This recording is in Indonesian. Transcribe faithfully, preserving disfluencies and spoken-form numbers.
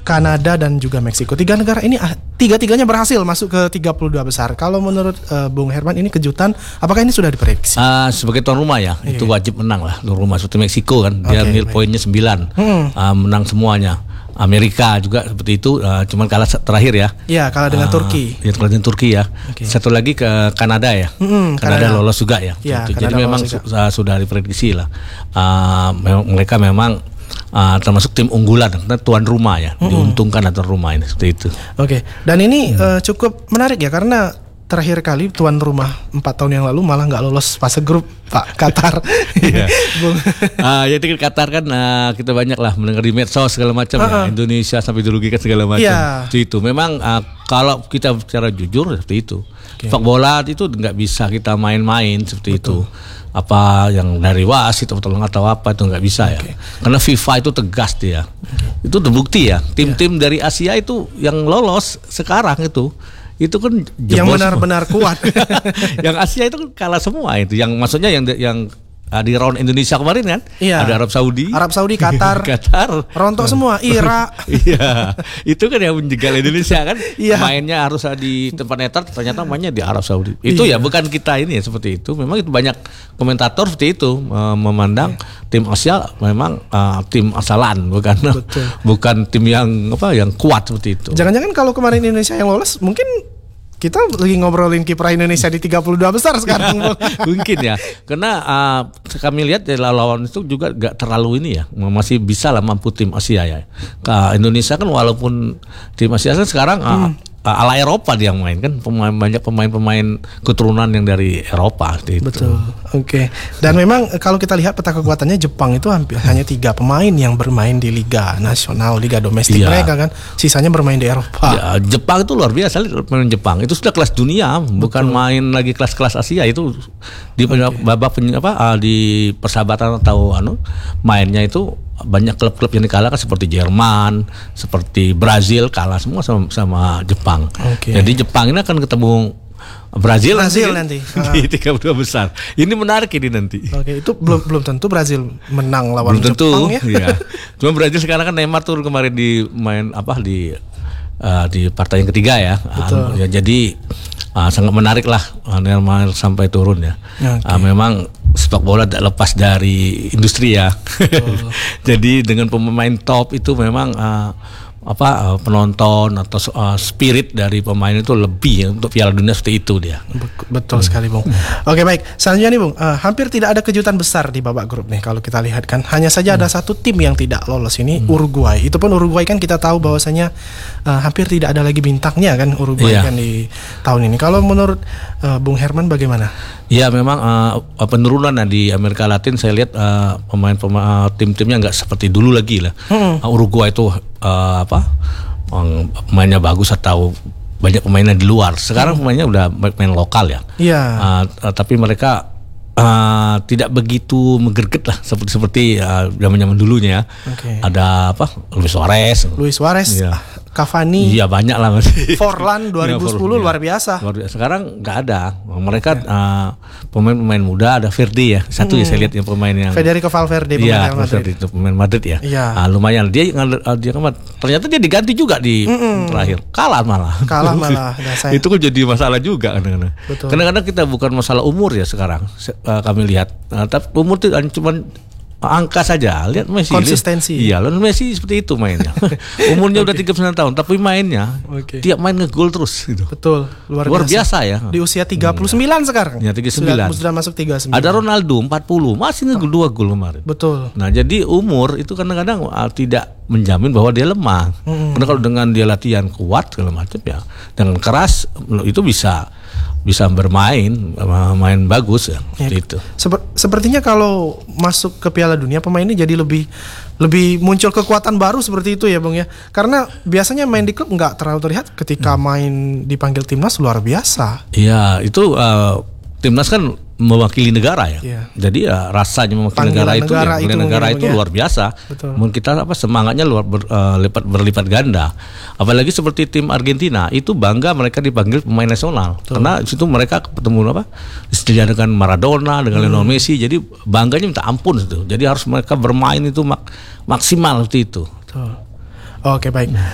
Kanada dan juga Meksiko. Tiga negara ini tiga-tiganya berhasil masuk ke tiga puluh dua besar. Kalau menurut uh, Bung Herman ini kejutan, apakah ini sudah diprediksi? Uh, sebagai tuan rumah ya, iya. Itu wajib menang lah tuan rumah. Seperti Meksiko kan, dia okay, nil poinnya sembilan, hmm. uh, menang semuanya. Amerika juga seperti itu, uh, cuman kalah terakhir ya. Iya, kalah dengan uh, Turki. Ya, kalah dengan Turki ya. Okay. Satu lagi ke Kanada ya. Hmm, Kanada, Kanada lolos juga ya. Ya Jadi memang su- sudah diprediksi lah. Uh, mereka memang Uh, termasuk tim unggulan, tuan rumah ya, mm-hmm. diuntungkan tuan rumah ini seperti itu. Oke, okay. Dan ini mm. uh, cukup menarik ya karena terakhir kali tuan rumah empat tahun yang lalu malah nggak lolos fase grup, Pak, Qatar. Iya. uh, jadi Qatar kan uh, kita banyak lah mendengar di medsos segala macam uh-uh. ya, Indonesia sampai dirugikan segala macam. Yeah. Itu memang uh, kalau kita secara jujur seperti itu. Okay. Sepak bola itu nggak bisa kita main-main seperti Betul. itu. Apa yang dari wasit atau tolong atau apa itu nggak bisa okay. ya. Karena FIFA itu tegas dia. Okay. Itu terbukti ya. Tim-tim yeah. dari Asia itu yang lolos sekarang itu itu kan yang benar-benar kuat. Yang Asia itu kan kalah semua itu. Yang maksudnya yang yang di round Indonesia kemarin kan, iya. ada Arab Saudi, Arab Saudi, Qatar, Qatar, rontok semua, Irak. Iya, itu kan yang menjegal Indonesia kan, iya. mainnya harus di tempat netral, ternyata mainnya di Arab Saudi. Itu iya. ya bukan kita ini ya seperti itu. Memang itu banyak komentator seperti itu memandang iya. tim Asia memang uh, tim asalan, bukan Betul. bukan tim yang apa yang kuat seperti itu. Jangan-jangan kalau kemarin Indonesia yang lolos, mungkin kita lagi ngobrolin kiprah Indonesia di tiga puluh dua besar sekarang. Mungkin ya. Karena uh, kami lihat ya, lawan itu juga gak terlalu ini ya. Masih bisa lah mampu tim Asia ya. Ke Indonesia kan walaupun tim Asia kan sekarang uh, hmm. ala Eropa dia yang main kan, pemain, banyak pemain-pemain keturunan yang dari Eropa gitu. Betul. Oke. Okay. Dan memang kalau kita lihat peta kekuatannya Jepang itu hampir hanya tiga pemain yang bermain di Liga Nasional, Liga Domestik ya. mereka kan. Sisanya bermain di Eropa. Ya, Jepang itu luar biasa pemain Jepang. Itu sudah kelas dunia, Betul. bukan main lagi kelas-kelas Asia itu di okay. babak apa di persahabatan atau anu mainnya itu banyak klub-klub yang dikalahkan seperti Jerman, seperti Brazil kalah semua sama, sama Jepang. Okay. Jadi Jepang ini akan ketemu Brazil, Brazil nanti, nanti. di tiga puluh dua besar. Ini menarik ini nanti. Oke, okay, itu belum belum tentu Brazil menang lawan belum Jepang tentu, ya. Cuma Brazil sekarang kan Neymar turun kemarin di main apa di uh, di partai yang ketiga ya. Uh, ya jadi uh, sangat menarik lah Neymar sampai turun ya. Okay. Uh, memang sepak bola tidak lepas dari industri ya. Oh. Jadi dengan pemain top itu memang uh, apa uh, penonton atau uh, spirit dari pemain itu lebih ya, untuk Piala Dunia seperti itu dia. Betul hmm. sekali, Bung. Hmm. Oke, baik. Selanjutnya nih, Bung, uh, hampir tidak ada kejutan besar di babak grup nih kalau kita lihat kan. Hanya saja hmm. ada satu tim yang tidak lolos ini, hmm. Uruguay. Itu pun Uruguay kan kita tahu bahwasanya uh, hampir tidak ada lagi bintangnya kan Uruguay yeah. kan di tahun ini. Kalau menurut uh, Bung Herman bagaimana? Ya memang uh, penurunan di Amerika Latin saya lihat uh, pemain-pemain uh, tim-timnya nggak seperti dulu lagi lah. Hmm. Uh, Uruguay itu uh, apa um, pemainnya bagus atau banyak pemainnya di luar. Sekarang hmm. pemainnya udah pemain lokal ya. Iya. Uh, uh, tapi mereka uh, tidak begitu menggerget lah seperti seperti uh, zaman-zaman dulunya. Okay. Ada apa? Luis Suarez. Luis Suarez. Ya. Cavani, iya banyak lah. Forlan dua ribu sepuluh ya, luar biasa. Luar biasa. Sekarang nggak ada. Mereka ya. uh, pemain-pemain muda ada Verdi ya. Satu hmm. ya saya lihat yang pemain yang Federico Valverde pemain ya, Madrid. Itu pemain Madrid ya. ya. Uh, lumayan dia dia ternyata dia diganti juga di mm-mm. terakhir. Kalah malah. Kalah malah. Itu kan jadi masalah juga kadang-kadang. Kadang-kadang kita bukan masalah umur ya sekarang. Uh, kami lihat. Uh, tapi umur itu cuma angka saja, lihat Messi. Konsistensi. Iya, lalu Messi seperti itu mainnya. Umurnya okay. udah tiga puluh sembilan tahun, tapi mainnya okay. tiap main ngegol terus gitu. Betul, luar, luar biasa. biasa ya. Di usia tiga puluh sembilan hmm. sekarang. Ya, tiga puluh sembilan. Sudah, sudah masuk tiga puluh sembilan. Ada Ronaldo empat puluh, masih ngegol dua gol kemarin. Betul. Nah, jadi umur itu kadang-kadang uh, tidak menjamin bahwa dia lemah. Hmm. Karena kalau dengan dia latihan kuat segala macam ya, dengan keras itu bisa bisa bermain, main bagus ya, ya itu. Seper, sepertinya kalau masuk ke Piala Dunia pemain ini jadi lebih lebih muncul kekuatan baru seperti itu ya, Bung ya. Karena biasanya main di klub nggak terlalu terlihat, ketika hmm. main dipanggil timnas luar biasa. Iya, itu uh, timnas kan mewakili negara ya. Yeah. Jadi ya rasanya mewakili negara itu, negara ya, itu, negara itu luar biasa. Mungkin kita apa semangatnya luar ber, uh, lipat berlipat ganda. Apalagi seperti tim Argentina itu bangga mereka dipanggil pemain nasional. Betul. Karena di situ mereka ketemu apa? Disediakan dengan Maradona, dengan hmm. Lionel Messi. Jadi bangganya minta ampun itu. Jadi harus mereka bermain itu mak- maksimal seperti itu. Betul. Oke, baik.